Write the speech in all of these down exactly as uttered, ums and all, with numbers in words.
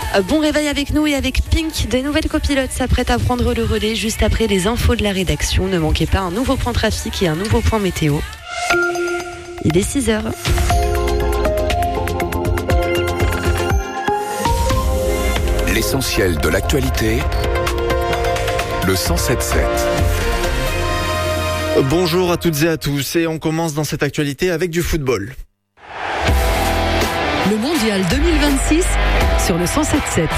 Bon réveil avec nous et avec Pink. Des nouvelles copilotes s'apprêtent à prendre le relais juste après les infos de la rédaction. Ne manquez pas un nouveau point trafic et un nouveau point météo. Il est six heures. L'essentiel de l'actualité, le cent sept sept. Bonjour à toutes et à tous et on commence dans cette actualité avec du football. Le mondial deux mille vingt-six sur le cent sept sept.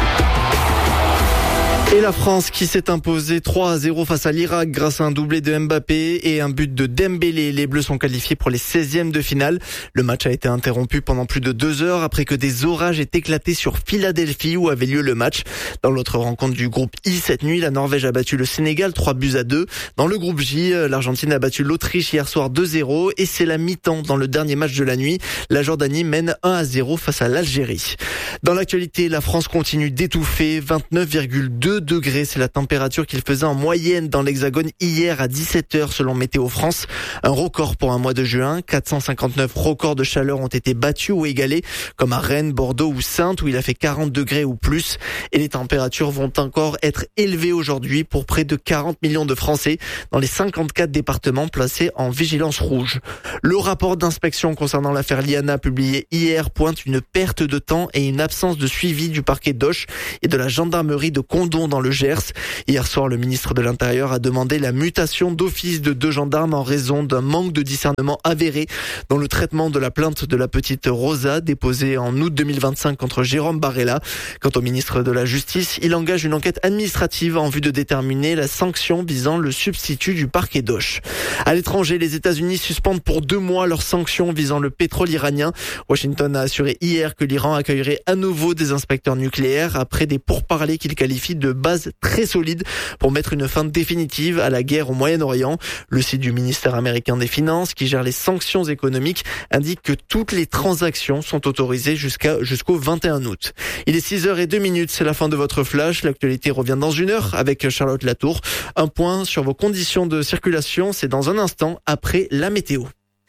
Et la France qui s'est imposée trois à zéro face à l'Irak grâce à un doublé de Mbappé et un but de Dembélé. Les Bleus sont qualifiés pour les seizièmes de finale. Le match a été interrompu pendant plus de deux heures après que des orages aient éclaté sur Philadelphie où avait lieu le match. Dans l'autre rencontre du groupe I cette nuit, la Norvège a battu le Sénégal trois buts à deux. Dans le groupe J, l'Argentine a battu l'Autriche hier soir deux zéro et c'est la mi-temps dans le dernier match de la nuit. La Jordanie mène un à zéro face à l'Algérie. Dans l'actualité, la France continue d'étouffer. vingt-neuf virgule deux degrés, c'est la température qu'il faisait en moyenne dans l'Hexagone hier à dix-sept heures selon Météo France. Un record pour un mois de juin. quatre cent cinquante-neuf records de chaleur ont été battus ou égalés, comme à Rennes, Bordeaux ou Saintes où il a fait quarante degrés ou plus. Et les températures vont encore être élevées aujourd'hui pour près de quarante millions de Français dans les cinquante-quatre départements placés en vigilance rouge. Le rapport d'inspection concernant l'affaire Liana publié hier pointe une perte de temps et une absence de suivi du parquet d'Auch et de la gendarmerie de Condom dans le Gers. Hier soir, le ministre de l'Intérieur a demandé la mutation d'office de deux gendarmes en raison d'un manque de discernement avéré dans le traitement de la plainte de la petite Rosa déposée en août deux mille vingt-cinq contre Jérôme Barella. Quant au ministre de la Justice, il engage une enquête administrative en vue de déterminer la sanction visant le substitut du parquet d'Auch. À l'étranger, les États-Unis suspendent pour deux mois leurs sanctions visant le pétrole iranien. Washington a assuré hier que l'Iran accueillerait à nouveau des inspecteurs nucléaires après des pourparlers qu'il qualifie de base très solide pour mettre une fin définitive à la guerre au Moyen-Orient. Le site du ministère américain des Finances, qui gère les sanctions économiques, indique que toutes les transactions sont autorisées jusqu'à, jusqu'au vingt et un août. Il est six heures zéro deux minutes, c'est la fin de votre flash. L'actualité revient dans une heure avec Charlotte Latour. Un point sur vos conditions de circulation, c'est dans un instant après la météo.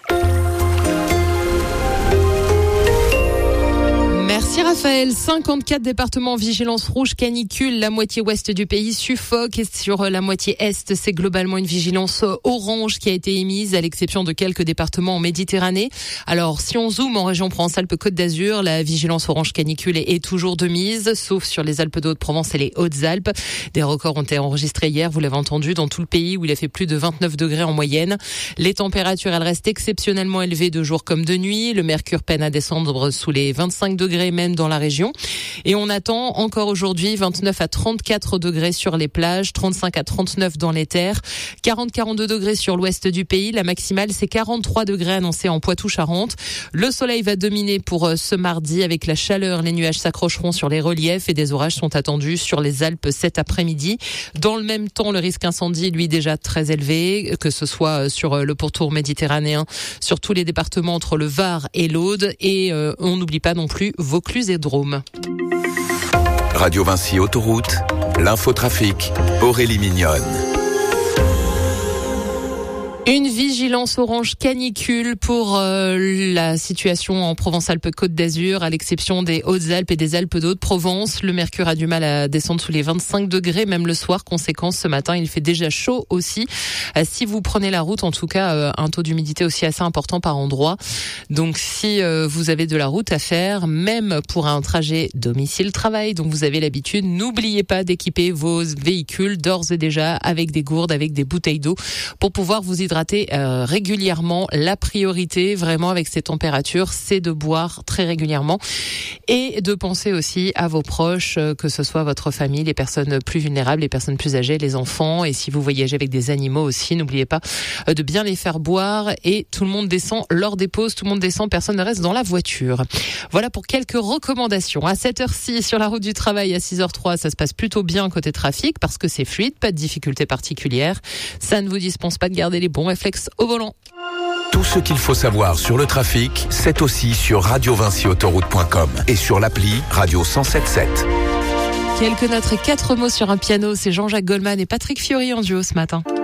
Merci Raphaël. cinquante-quatre départements en vigilance rouge canicule. La moitié ouest du pays suffoque et sur la moitié est, c'est globalement une vigilance orange qui a été émise à l'exception de quelques départements en Méditerranée. Alors, si on zoome en région Provence-Alpes-Côte d'Azur, la vigilance orange canicule est toujours de mise, sauf sur les Alpes de Haute-Provence et les Hautes-Alpes. Des records ont été enregistrés hier, vous l'avez entendu, dans tout le pays où il a fait plus de vingt-neuf degrés en moyenne. Les températures, elles restent exceptionnellement élevées de jour comme de nuit. Le mercure peine à descendre sous les vingt-cinq degrés même dans la région. Et on attend encore aujourd'hui vingt-neuf à trente-quatre degrés sur les plages, trente-cinq à trente-neuf dans les terres, quarante à quarante-deux degrés sur l'ouest du pays. La maximale, c'est quarante-trois degrés annoncés en Poitou-Charentes. Le soleil va dominer pour ce mardi avec la chaleur. Les nuages s'accrocheront sur les reliefs et des orages sont attendus sur les Alpes cet après-midi. Dans le même temps, le risque incendie, lui, déjà très élevé, que ce soit sur le pourtour méditerranéen, sur tous les départements entre le Var et l'Aude. Et euh, on n'oublie pas non plus Vaucluse et Drôme. Radio Vinci Autoroute, l'infotrafic, Aurélie Mignonne. Une vigilance orange canicule pour euh, la situation en Provence-Alpes-Côte d'Azur, à l'exception des Hautes-Alpes et des Alpes d'Haute-Provence. Le mercure a du mal à descendre sous les vingt-cinq degrés, même le soir. Conséquence, ce matin, il fait déjà chaud aussi. Euh, si vous prenez la route, en tout cas, euh, un taux d'humidité aussi assez important par endroit. Donc, si euh, vous avez de la route à faire, même pour un trajet domicile-travail, dont vous avez l'habitude, n'oubliez pas d'équiper vos véhicules d'ores et déjà avec des gourdes, avec des bouteilles d'eau pour pouvoir vous hydrater Euh, régulièrement. La priorité vraiment avec ces températures, c'est de boire très régulièrement et de penser aussi à vos proches, euh, que ce soit votre famille, les personnes plus vulnérables, les personnes plus âgées, les enfants, et si vous voyagez avec des animaux aussi, n'oubliez pas euh, de bien les faire boire. Et tout le monde descend lors des pauses, tout le monde descend, personne ne reste dans la voiture. Voilà pour quelques recommandations. À cette heure-ci, sur la route du travail à six heures zéro trois, ça se passe plutôt bien côté trafic parce que c'est fluide, pas de difficultés particulières. Ça ne vous dispense pas de garder les bons réflexe au volant. Tout ce qu'il faut savoir sur le trafic, c'est aussi sur radio vinci autoroute point com et sur l'appli Radio cent sept sept. Quelques notes et quatre mots sur un piano, c'est Jean-Jacques Goldman et Patrick Fiori en duo ce matin.